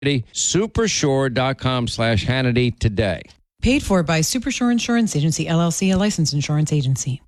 Supershore.com/Hannity today. Paid for by Supershore Insurance Agency, LLC, a licensed insurance agency.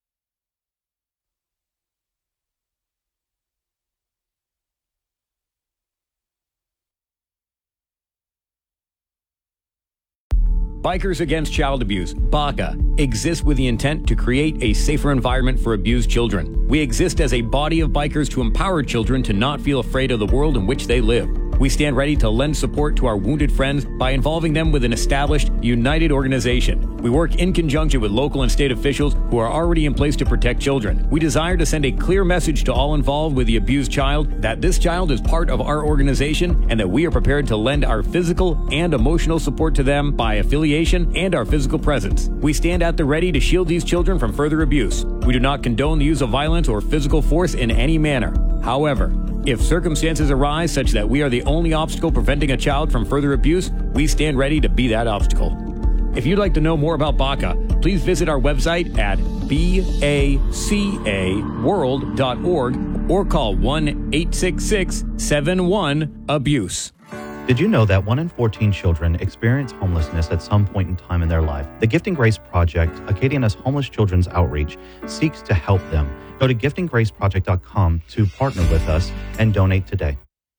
Bikers Against Child Abuse, BACA, exists with the intent to create a safer environment for abused children. We exist as a body of bikers to empower children to not feel afraid of the world in which they live. We stand ready to lend support to our wounded friends by involving them with an established, united organization. We work in conjunction with local and state officials who are already in place to protect children. We desire to send a clear message to all involved with the abused child that this child is part of our organization and that we are prepared to lend our physical and emotional support to them by affiliation and our physical presence. We stand at the ready to shield these children from further abuse. We do not condone the use of violence or physical force in any manner. However, if circumstances arise such that we are the only obstacle preventing a child from further abuse, we stand ready to be that obstacle. If you'd like to know more about BACA, please visit our website at bacaworld.org or call 1-866-71-ABUSE. Did you know that 1 in 14 children experience homelessness at some point in time in their life? The Gifting Grace Project, Acadiana's homeless children's outreach, seeks to help them. Go to giftinggraceproject.com to partner with us and donate today.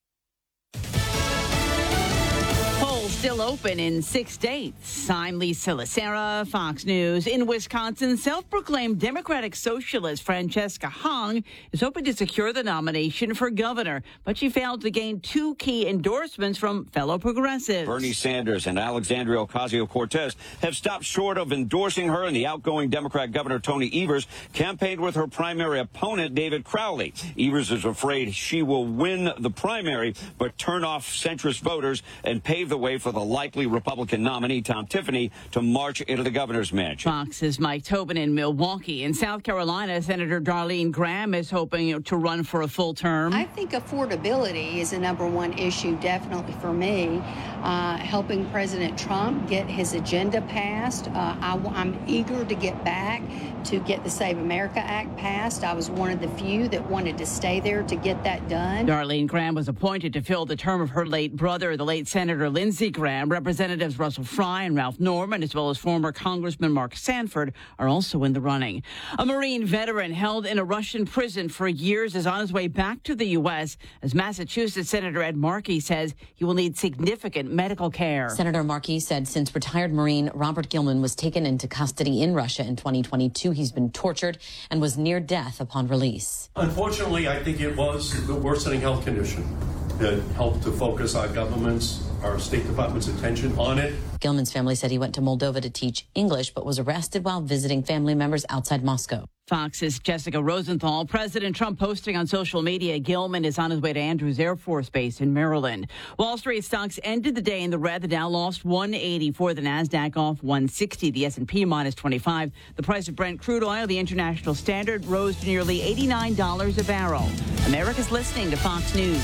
Still open in 6 states. I'm Lisa Lacera, Fox News. In Wisconsin, self-proclaimed Democratic Socialist Francesca Hong is hoping to secure the nomination for governor, but she failed to gain 2 key endorsements from fellow progressives. Bernie Sanders and Alexandria Ocasio-Cortez have stopped short of endorsing her, and the outgoing Democrat Governor Tony Evers campaigned with her primary opponent, David Crowley. Evers is afraid she will win the primary, but turn off centrist voters and pave the way for the likely Republican nominee, Tom Tiffany, to march into the governor's mansion. Fox's Mike Tobin in Milwaukee. In South Carolina, Senator Darlene Graham is hoping to run for a full term. I think affordability is a number one issue, definitely for me. Helping President Trump get his agenda passed. I'm eager to get back to get the Save America Act passed. I was one of the few that wanted to stay there to get that done. Darlene Graham was appointed to fill the term of her late brother, the late Senator Lindsey Graham. Representatives Russell Fry and Ralph Norman, as well as former Congressman Mark Sanford, are also in the running. A Marine veteran held in a Russian prison for years is on his way back to the U.S. as Massachusetts Senator Ed Markey says he will need significant medical care. Senator Markey said since retired Marine Robert Gilman was taken into custody in Russia in 2022, he's been tortured and was near death upon release. Unfortunately, I think it was the worsening health condition that helped to focus our government's, our State Department's attention on it. Gilman's family said he went to Moldova to teach English, but was arrested while visiting family members outside Moscow. Fox's Jessica Rosenthal. President Trump posting on social media Gilman is on his way to Andrews Air Force Base in Maryland. Wall Street stocks ended the day in the red. The Dow lost 184, the Nasdaq off 160, the S&P minus 25. The price of Brent crude oil, the international standard, rose to nearly $89 a barrel. America's listening to Fox News.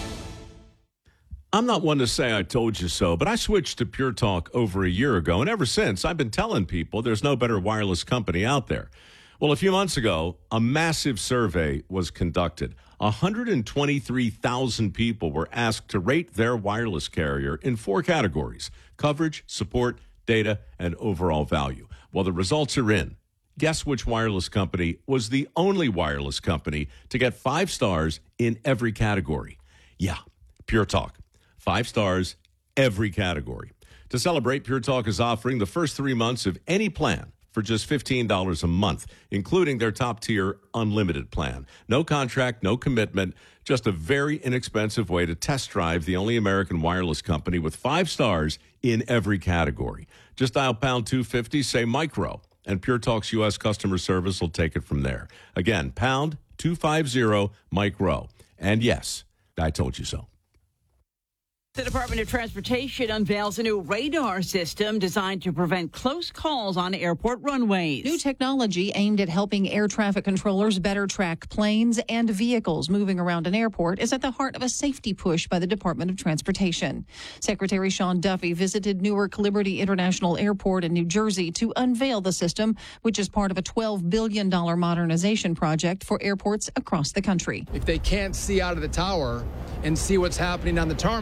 I'm not one to say I told you so, but I switched to Pure Talk over a year ago, and ever since, I've been telling people there's no better wireless company out there. Well, a few months ago, a massive survey was conducted. 123,000 people were asked to rate their wireless carrier in 4 categories: coverage, support, data, and overall value. Well, the results are in. Guess which wireless company was the only wireless company to get 5 stars in every category? Yeah, Pure Talk. 5 stars, every category. To celebrate, Pure Talk is offering the first 3 months of any plan for just $15 a month, including their top-tier unlimited plan. No contract, no commitment, just a very inexpensive way to test drive the only American wireless company with 5 stars in every category. Just dial pound 250, say micro, and Pure Talk's U.S. customer service will take it from there. Again, pound 250 micro. And yes, I told you so. The Department of Transportation unveils a new radar system designed to prevent close calls on airport runways. New technology aimed at helping air traffic controllers better track planes and vehicles moving around an airport is at the heart of a safety push by the Department of Transportation. Secretary Sean Duffy visited Newark Liberty International Airport in New Jersey to unveil the system, which is part of a $12 billion modernization project for airports across the country. If they can't see out of the tower and see what's happening on the tarmac,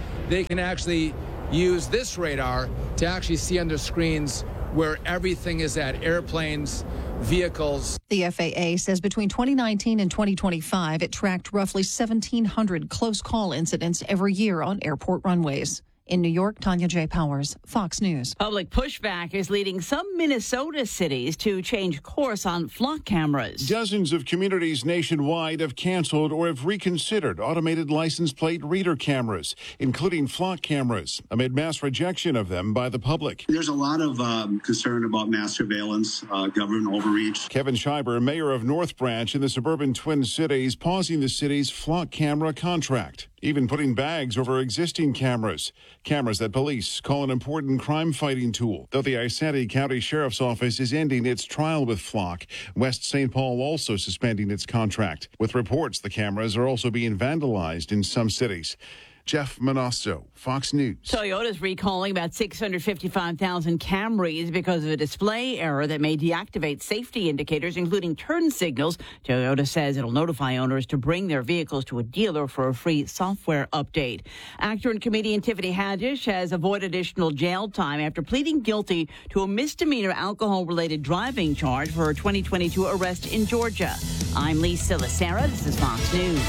they can actually use this radar to actually see under screens where everything is at: airplanes, vehicles. The FAA says between 2019 and 2025, it tracked roughly 1,700 close call incidents every year on airport runways. In New York, Tanya J. Powers, Fox News. Public pushback is leading some Minnesota cities to change course on flock cameras. Dozens of communities nationwide have canceled or have reconsidered automated license plate reader cameras, including flock cameras, amid mass rejection of them by the public. There's a lot of concern about mass surveillance, government overreach. Kevin Schreiber, mayor of North Branch in the suburban Twin Cities, pausing the city's flock camera contract, even putting bags over existing cameras that police call an important crime-fighting tool. Though the Isanti County Sheriff's Office is ending its trial with Flock, West St. Paul also suspending its contract, with reports the cameras are also being vandalized in some cities. Jeff Manasso, Fox News. Toyota's recalling about 655,000 Camrys because of a display error that may deactivate safety indicators, including turn signals. Toyota says it'll notify owners to bring their vehicles to a dealer for a free software update. Actor and comedian Tiffany Haddish has avoided additional jail time after pleading guilty to a misdemeanor alcohol-related driving charge for her 2022 arrest in Georgia. I'm Lisa Lacera. This is Fox News.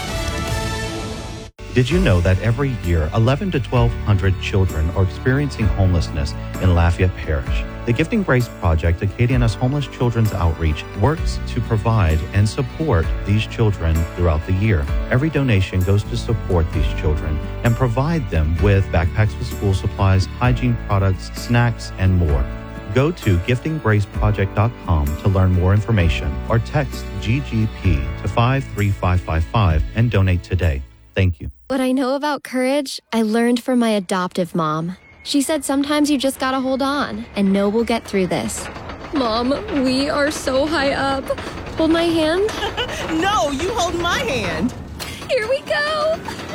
Did you know that every year 1,100 to 1,200 children are experiencing homelessness in Lafayette Parish? The Gifting Grace Project, Acadiana's Homeless Children's Outreach, works to provide and support these children throughout the year. Every donation goes to support these children and provide them with backpacks with school supplies, hygiene products, snacks, and more. Go to giftinggraceproject.com to learn more information or text GGP to 53555 and donate today. Thank you. What I know about courage, I learned from my adoptive mom. She said sometimes you just gotta hold on and know we'll get through this. Mom, we are so high up. Hold my hand. No, you hold my hand. Here we go.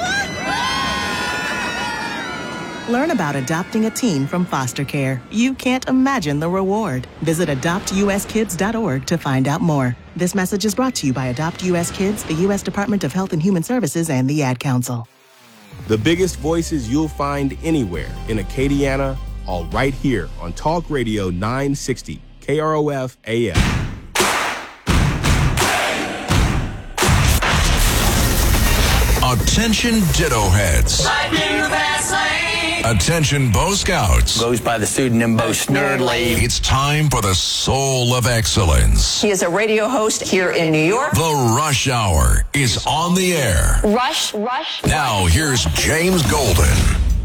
Learn about adopting a teen from foster care. You can't imagine the reward. Visit adoptuskids.org to find out more. This message is brought to you by Adopt U.S. Kids, the U.S. Department of Health and Human Services, and the Ad Council. The biggest voices you'll find anywhere in Acadiana, all right here on Talk Radio 960, KROF AM. Attention Ditto Heads. Attention Bo Scouts. Goes by the pseudonym Bo Snerdley. It's time for the Soul of Excellence. He is a radio host here in New York. The Rush Hour is on the air. Rush. Now here's James Golden.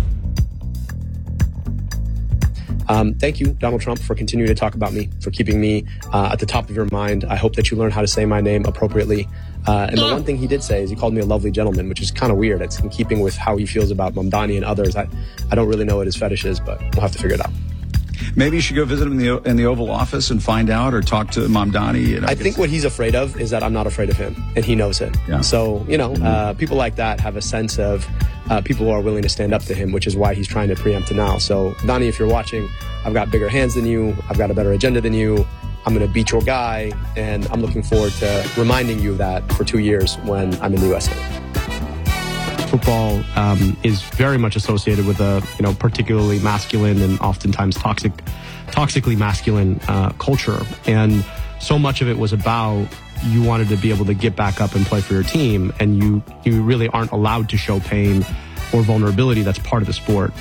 Thank you, Donald Trump, for continuing to talk about me, for keeping me at the top of your mind. I hope that you learn how to say my name appropriately. And the one thing he did say is he called me a lovely gentleman, which is kind of weird. It's in keeping with how he feels about Mamdani and others. I don't really know what his fetish is, but we'll have to figure it out. Maybe you should go visit him in the Oval Office and find out, or talk to Mamdani. I think what he's afraid of is that I'm not afraid of him, and he knows it. Yeah. So, people like that have a sense of people who are willing to stand up to him, which is why he's trying to preempt now. So, Donnie, if you're watching, I've got bigger hands than you. I've got a better agenda than you. I'm going to beat your guy, and I'm looking forward to reminding you of that for 2 years when I'm in the U.S. Senate. Football is very much associated with a particularly masculine and oftentimes toxically masculine culture, and so much of it was about you wanted to be able to get back up and play for your team, and you really aren't allowed to show pain or vulnerability. That's part of the sport.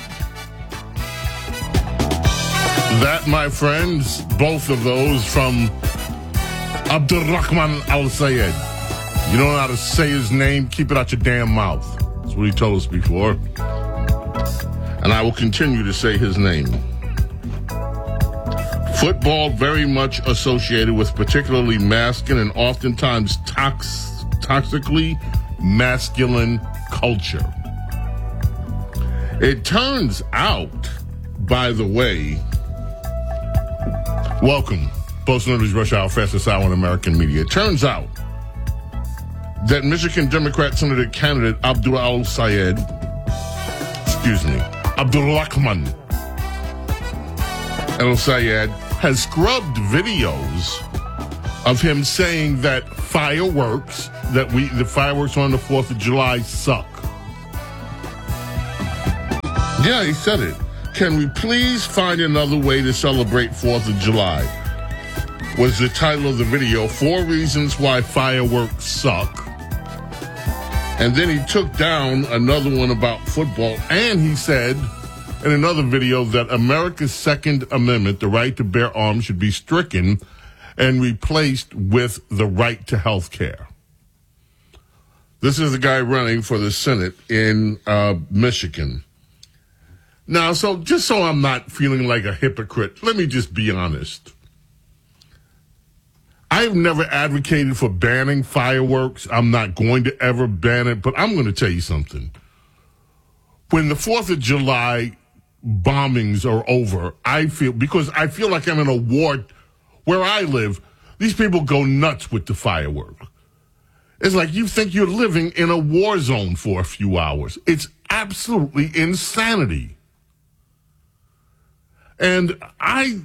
That, my friends, both of those from Abdulrahman Al Sayed. You don't know how to say his name? Keep it out your damn mouth. That's what he told us before. And I will continue to say his name. Football very much associated with particularly masculine and oftentimes toxically masculine culture. It turns out, by the way, welcome, Post Notice Rush Hour, fastest hour in American media. It turns out that Michigan Democrat Senator candidate Abdulrahman Al Sayed has scrubbed videos of him saying that the fireworks on the 4th of July suck. Yeah, he said it. Can we please find another way to celebrate 4th of July? Was the title of the video, 4 Reasons Why Fireworks Suck. And then he took down another one about football, and he said in another video that America's Second Amendment, the right to bear arms, should be stricken and replaced with the right to health care. This is the guy running for the Senate in Michigan. Now, just so I'm not feeling like a hypocrite, let me just be honest. I've never advocated for banning fireworks. I'm not going to ever ban it, but I'm going to tell you something. When the 4th of July bombings are over, I feel like I'm in a war. Where I live, these people go nuts with the fireworks. It's like you think you're living in a war zone for a few hours. It's absolutely insanity. And I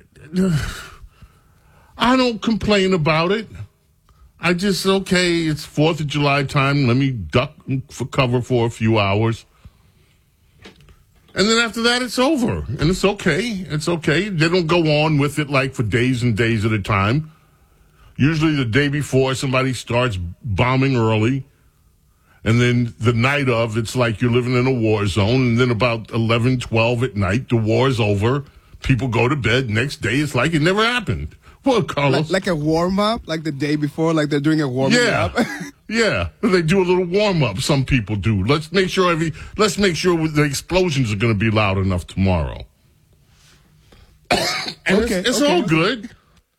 don't complain about it. I just, okay, it's 4th of July time. Let me duck for cover for a few hours. And then after that, it's over. And it's okay. It's okay. They don't go on with it like for days and days at a time. Usually the day before, somebody starts bombing early. And then the night of, it's like you're living in a war zone. And then about 11, 12 at night, the war is over. People go to bed. Next day, it's like it never happened. Well, Carlos. Like a warm-up? Like the day before? Like they're doing a warm-up? Yeah. They do a little warm-up. Some people do. Let's make sure the explosions are going to be loud enough tomorrow. And it's all good.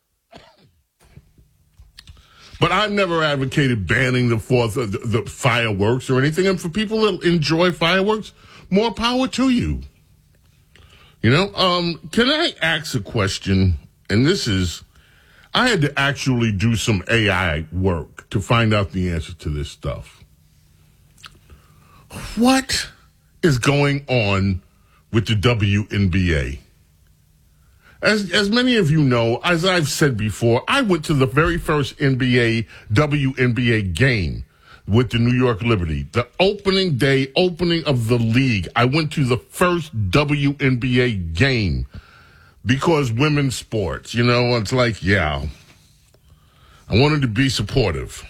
But I've never advocated banning the 4th of the fireworks or anything. And for people that enjoy fireworks, more power to you. You know, can I ask a question? And I had to actually do some AI work to find out the answer to this stuff. What is going on with the WNBA? As many of you know, as I've said before, I went to the very first WNBA game with the New York Liberty. The opening of the league. I went to the first WNBA game because women's sports, it's like, yeah, I wanted to be supportive.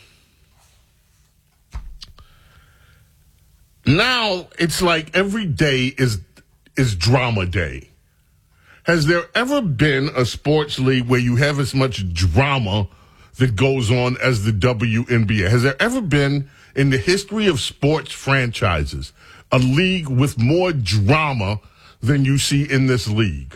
Now it's like every day is drama day. Has there ever been a sports league where you have as much drama that goes on as the WNBA? Has there ever been, in the history of sports franchises, a league with more drama than you see in this league?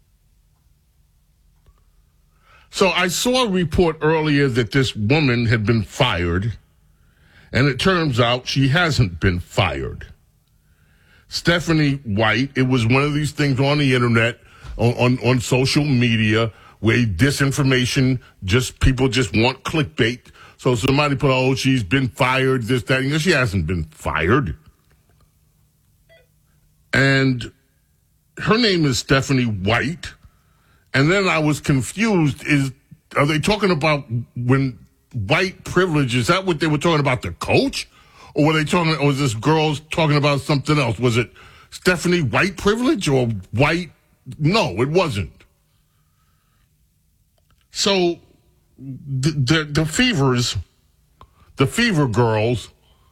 So I saw a report earlier that this woman had been fired, and it turns out she hasn't been fired. Stephanie White, it was one of these things on the internet, on social media, where disinformation, people just want clickbait. So somebody put, she's been fired, this, that, and she hasn't been fired. And her name is Stephanie White. And then I was confused, are they talking about when white privilege, is that what they were talking about, the coach? Or was this girl talking about something else? Was it Stephanie White privilege or white? No, it wasn't. So the Fever Girls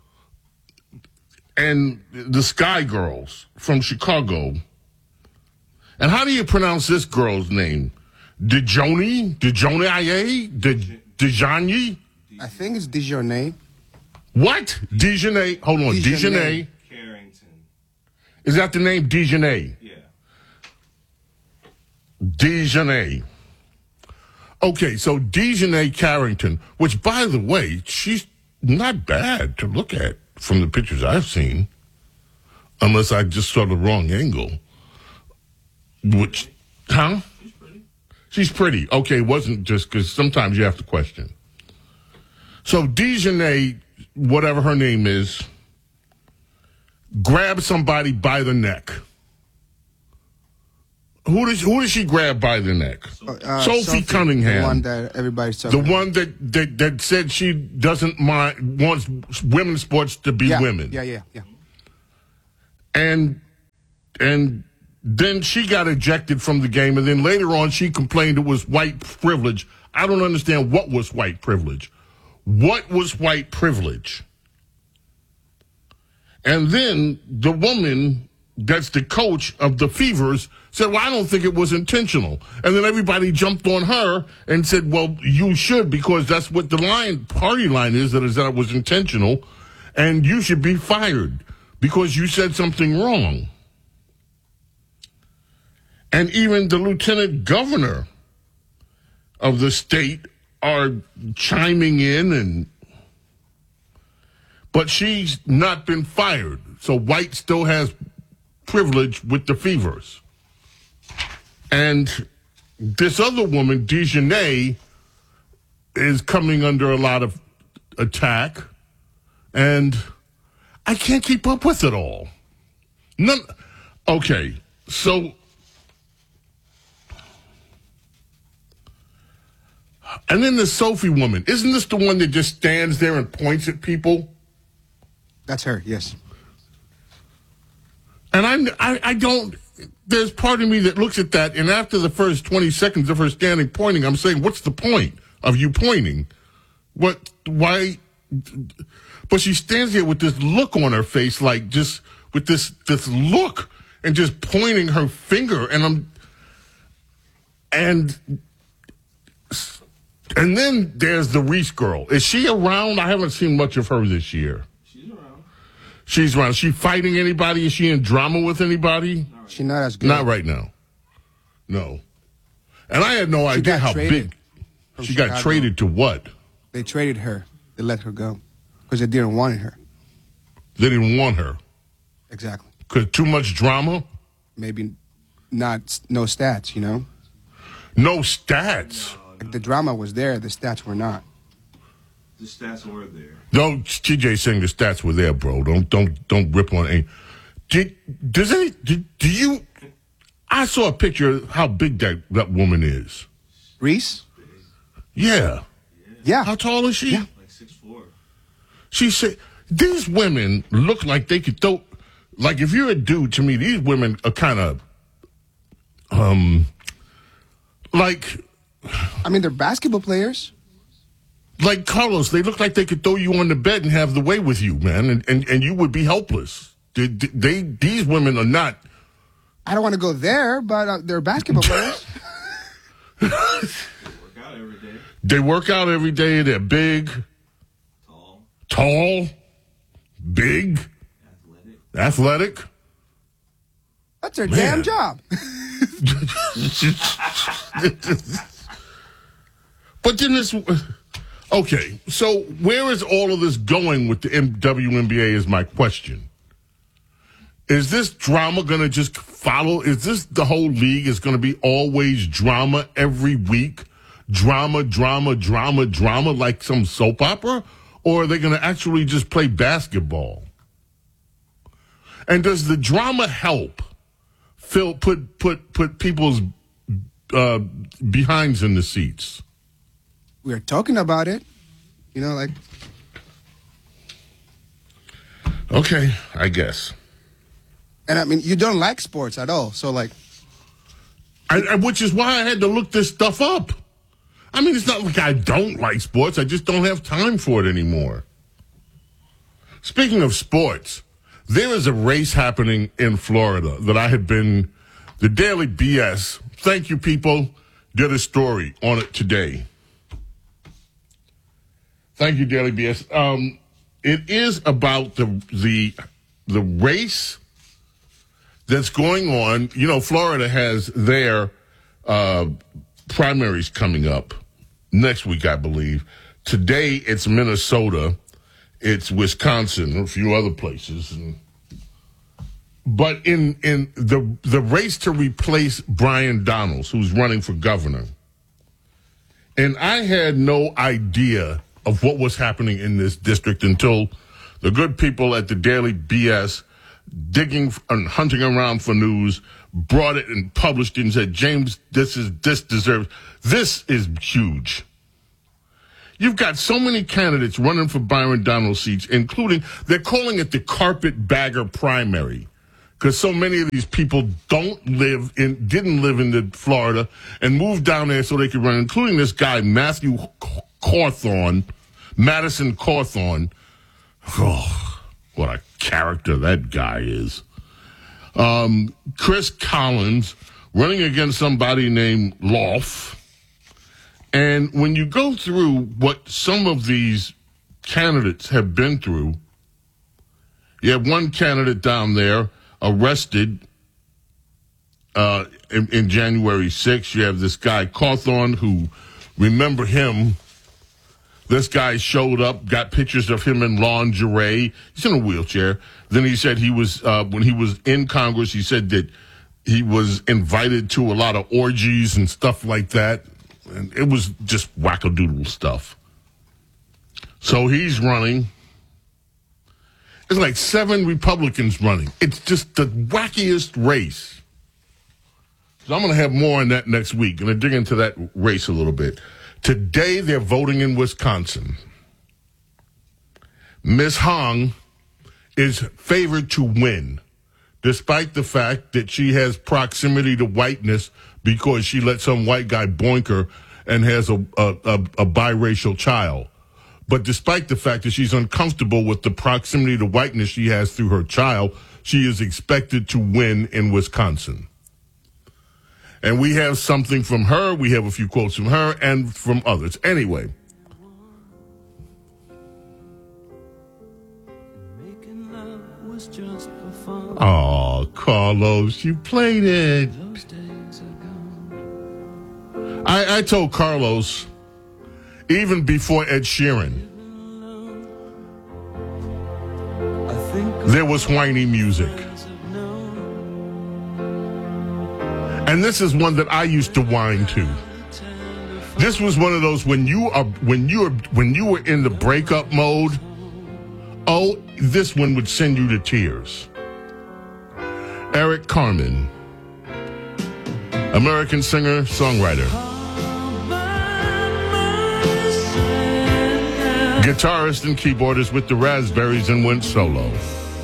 and the Sky Girls from Chicago. And how do you pronounce this girl's name? Dejoni? Dejani? I think it's Dejournay. What? Dejournay? Hold on. Dejournay. Carrington. Is that the name? Dejournay? Yeah. Dejournay. Okay, so Dejournay Carrington, which, by the way, she's not bad to look at from the pictures I've seen, unless I just saw the wrong angle. She's pretty. Okay, it wasn't just because sometimes you have to question. So Dejournay, whatever her name is, grabbed somebody by the neck. Who does she grab by the neck? Sophie Cunningham. The one that everybody's talking about. The one that said she doesn't mind, wants women's sports to be women. Yeah. And And then she got ejected from the game, and then later on she complained it was white privilege. I don't understand what was white privilege. What was white privilege? And then the woman that's the coach of the Fevers said, well, I don't think it was intentional. And then everybody jumped on her and said, well, you should, because that's what the party line is that it was intentional, and you should be fired because you said something wrong. And even the lieutenant governor of the state are chiming in, but she's not been fired. So white still has privilege with the Fevers. And this other woman, Dejanay, is coming under a lot of attack, and I can't keep up with it all. Okay, so... And then the Sophie woman, isn't this the one that just stands there and points at people? That's her, yes. And I don't, there's part of me that looks at that, and after the first 20 seconds of her standing pointing, I'm saying, what's the point of you pointing? Why? But she stands there with this look on her face, like just with this look, and just pointing her finger, and then there's the Reese girl. Is she around? I haven't seen much of her this year. She's around. Is she fighting anybody? Is she in drama with anybody? She's not as good. Not right now. No. And I had no idea how big. She got traded to what? They traded her. They let her go because they didn't want her. They didn't want her. Exactly. Because too much drama? Maybe no stats, you know? No stats? Like the drama was there, the stats were not. The stats were there. Don't TJ saying the stats were there, bro. Don't rip on it. Do you? I saw a picture of how big that woman is. Reese? Yeah. Yeah. How tall is she? Yeah. Like 6'4". She said these women look like they could throw. Like if you're a dude, to me, these women are kind of like. I mean, they're basketball players. Like Carlos, they look like they could throw you on the bed and have the way with you, man, and you would be helpless. These women are not. I don't want to go there, but they're basketball players. They work out every day. They're big, tall, big, athletic. That's their damn job. But then this. Okay, so where is all of this going with the WNBA is my question. Is this drama going to just follow? Is this the whole league is going to be always drama every week? Drama, like some soap opera? Or are they going to actually just play basketball? And does the drama help put people's behinds in the seats? We are talking about it, you know, like. Okay, I guess. And I mean, you don't like sports at all, so like. Which is why I had to look this stuff up. I mean, it's not like I don't like sports. I just don't have time for it anymore. Speaking of sports, there is a race happening in Florida that I had been, the Daily BS, thank you people, did a story on it today. Thank you, Daily BS. It is about the race that's going on. You know, Florida has their primaries coming up next week, I believe. Today, it's Minnesota. It's Wisconsin, a few other places. But in the race to replace Brian Donalds, who's running for governor, and I had no idea of what was happening in this district until the good people at the Daily BS, digging and hunting around for news, brought it and published it and said, James, this is huge. You've got so many candidates running for Byron Donalds seats, including, they're calling it the carpetbagger primary. because so many of these people didn't live in Florida and moved down there so they could run, including this guy, Madison Cawthorn. Oh, what a character that guy is. Chris Collins running against somebody named Loff. And when you go through what some of these candidates have been through, you have one candidate down there arrested in January 6th. You have this guy, Cawthorn, who, remember him, this guy showed up, got pictures of him in lingerie. He's in a wheelchair. Then he said he was, when he was in Congress, he said that he was invited to a lot of orgies and stuff like that. And it was just wackadoodle stuff. So he's running. It's like 7 Republicans running. It's just the wackiest race. So I'm going to have more on that next week. Going to dig into that race a little bit. Today, they're voting in Wisconsin. Ms. Hong is favored to win, despite the fact that she has proximity to whiteness because she let some white guy boink her and has a biracial child. But despite the fact that she's uncomfortable with the proximity to whiteness she has through her child, she is expected to win in Wisconsin. And we have something from her. We have a few quotes from her and from others. Anyway. Oh, Carlos, you played it. I told Carlos, even before Ed Sheeran, there was whiny music. And this is one that I used to whine to. This was one of those when you were in the breakup mode. Oh, this one would send you to tears. Eric Carmen, American singer, songwriter, guitarist and keyboardist with the Raspberries and went solo.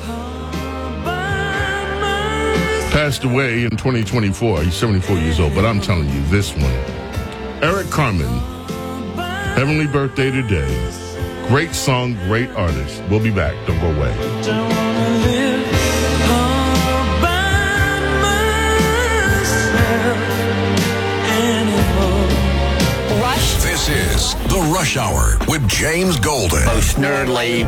Passed away in 2024. He's 74 years old, but I'm telling you, this one. Eric Carmen, heavenly birthday today. Great song, great artist. We'll be back. Don't go away. This is The Rush Hour with James Golden. Most nerdly.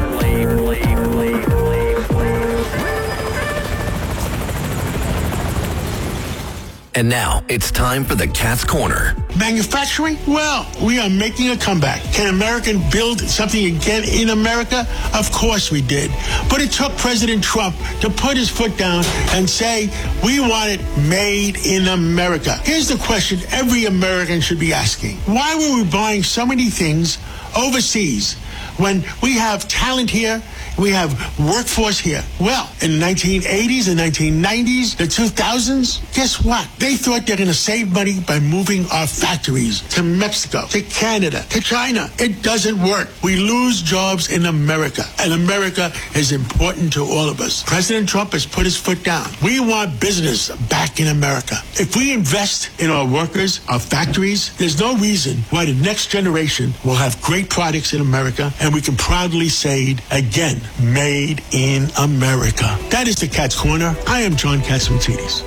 And now it's time for the Cat's Corner. Manufacturing? Well, we are making a comeback. Can America build something again in America? Of course we did. But it took President Trump to put his foot down and say, we want it made in America. Here's the question every American should be asking. Why were we buying so many things overseas when we have talent here? We have workforce here. Well, in the 1980s, the 1990s, the 2000s, guess what? They thought they're going to save money by moving our factories to Mexico, to Canada, to China. It doesn't work. We lose jobs in America, and America is important to all of us. President Trump has put his foot down. We want business back in America. If we invest in our workers, our factories, there's no reason why the next generation will have great products in America, and we can proudly say it again. Made in America. That is the Cat's Corner. I am John Katzimatidis.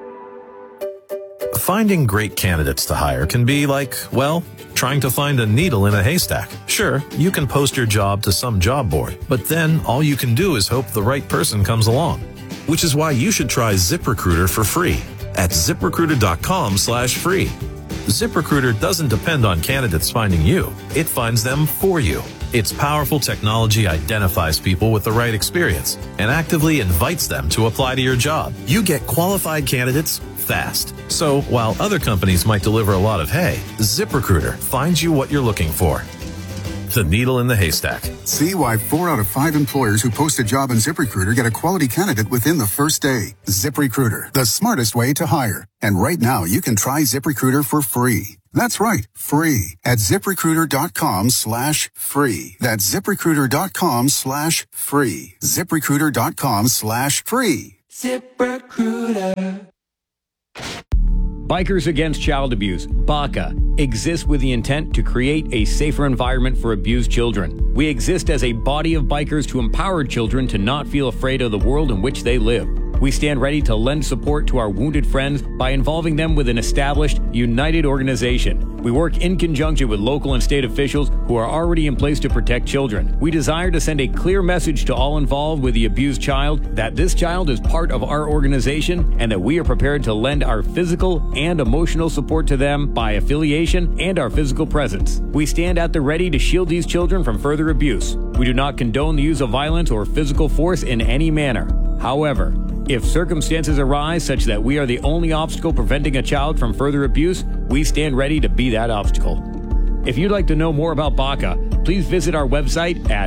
Finding great candidates to hire can be like, well, trying to find a needle in a haystack. Sure, you can post your job to some job board, but then all you can do is hope the right person comes along. Which is why you should try ZipRecruiter for free at ZipRecruiter.com/free. ZipRecruiter doesn't depend on candidates finding you. It finds them for you. Its powerful technology identifies people with the right experience and actively invites them to apply to your job. You get qualified candidates fast. So while other companies might deliver a lot of hay, ZipRecruiter finds you what you're looking for. The needle in the haystack. See why 4 out of 5 employers who post a job in ZipRecruiter get a quality candidate within the first day. ZipRecruiter, the smartest way to hire. And right now, you can try ZipRecruiter for free. That's right, free at ZipRecruiter.com/free. That's ZipRecruiter.com/free. ZipRecruiter.com/free. ZipRecruiter. Bikers Against Child Abuse, BACA, exists with the intent to create a safer environment for abused children. We exist as a body of bikers to empower children to not feel afraid of the world in which they live. We stand ready to lend support to our wounded friends by involving them with an established, united organization. We work in conjunction with local and state officials who are already in place to protect children. We desire to send a clear message to all involved with the abused child that this child is part of our organization and that we are prepared to lend our physical and emotional support to them by affiliation and our physical presence. We stand at the ready to shield these children from further abuse. We do not condone the use of violence or physical force in any manner. However, if circumstances arise such that we are the only obstacle preventing a child from further abuse, we stand ready to be that obstacle. If you'd like to know more about BACA, please visit our website at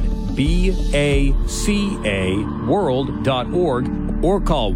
bacaworld.org or call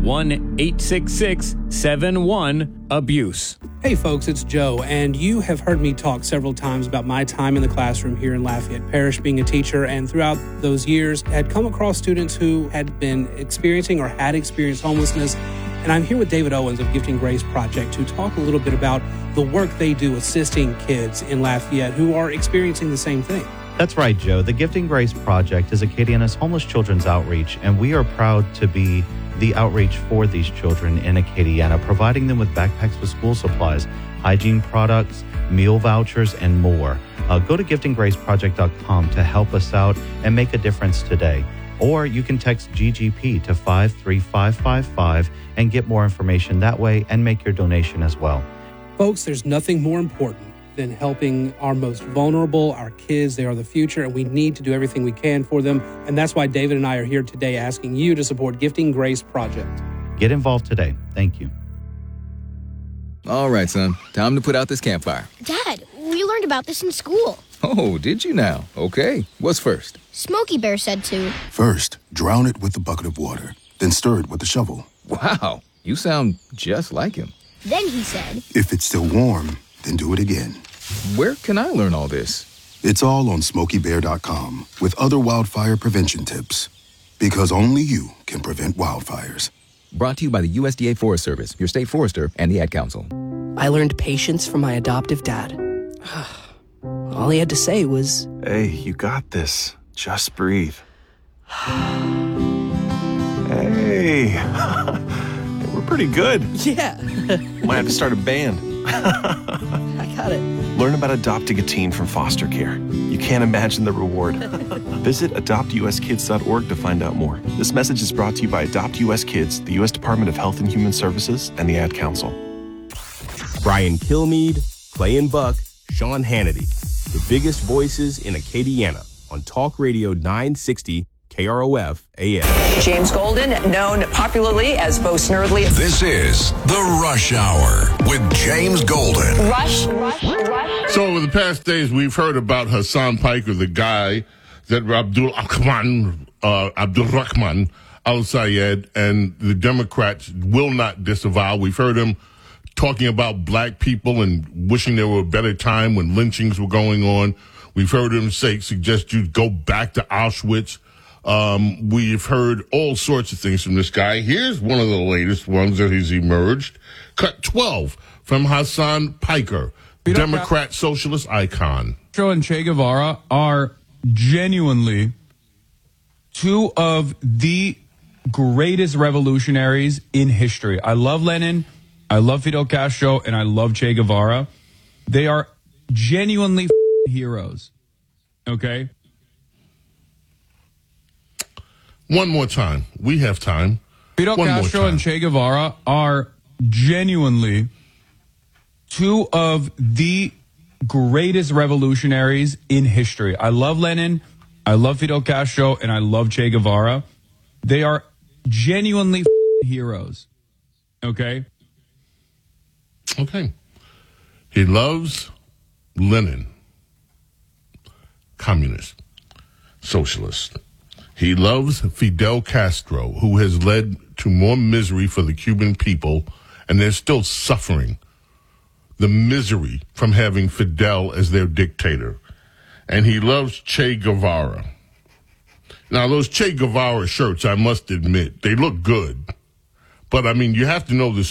1-866-71-ABUSE. Hey folks, it's Joe, and you have heard me talk several times about my time in the classroom here in Lafayette Parish being a teacher, and throughout those years had come across students who had been experiencing or had experienced homelessness. And I'm here with David Owens of Gifting Grace Project to talk a little bit about the work they do assisting kids in Lafayette who are experiencing the same thing. That's right, Joe. The Gifting Grace Project is Acadiana's homeless children's outreach, and we are proud to be the outreach for these children in Acadiana, providing them with backpacks with school supplies, hygiene products, meal vouchers, and more. Go to giftinggraceproject.com to help us out and make a difference today. Or you can text GGP to 53555 and get more information that way and make your donation as well. Folks, there's nothing more important than helping our most vulnerable, our kids. They are the future, and we need to do everything we can for them. And that's why David and I are here today asking you to support Gifting Grace Project. Get involved today. Thank you. All right, son. Time to put out this campfire. Dad, we learned about this in school. Oh, did you now? Okay. What's first? Smokey Bear said to. First, drown it with a bucket of water, then stir it with a shovel. Wow, you sound just like him. Then he said, If it's still warm, then do it again. Where can I learn all this? It's all on SmokeyBear.com with other wildfire prevention tips. Because only you can prevent wildfires. Brought to you by the USDA Forest Service, your state forester, and the Ad Council. I learned patience from my adoptive dad. All he had to say was, Hey, you got this. Just breathe. Hey, we're pretty good. Yeah. Might have to start a band. I got it. Learn about adopting a teen from foster care. You can't imagine the reward. Visit adoptuskids.org to find out more. This message is brought to you by Adopt US Kids, the U.S. Department of Health and Human Services, and the Ad Council. Brian Kilmeade, Clay and Buck, Sean Hannity. The biggest voices in Acadiana on Talk Radio 960 KROF AM. James Golden, known popularly as Bo Snerdley. This is The Rush Hour with James Golden. Rush. So over the past days, we've heard about Hassan Piker, the guy that Abdul Rahman Al-Sayed and the Democrats will not disavow. We've heard him talking about black people and wishing there were a better time when lynchings were going on. We've heard him suggest you go back to Auschwitz. We've heard all sorts of things from this guy. Here's one of the latest ones that has emerged. Cut 12 from Hassan Piker, Democrat socialist icon. Castro and Che Guevara are genuinely two of the greatest revolutionaries in history. I love Lenin, I love Fidel Castro, and I love Che Guevara. They are genuinely heroes. Okay? One more time. We have time. Fidel Castro and Che Guevara are genuinely two of the greatest revolutionaries in history. I love Lenin, I love Fidel Castro, and I love Che Guevara. They are genuinely heroes. Okay? Okay. He loves Lenin, communist, socialist. He loves Fidel Castro, who has led to more misery for the Cuban people, and they're still suffering the misery from having Fidel as their dictator. And he loves Che Guevara. Now, those Che Guevara shirts, I must admit, they look good. But I mean, you have to know this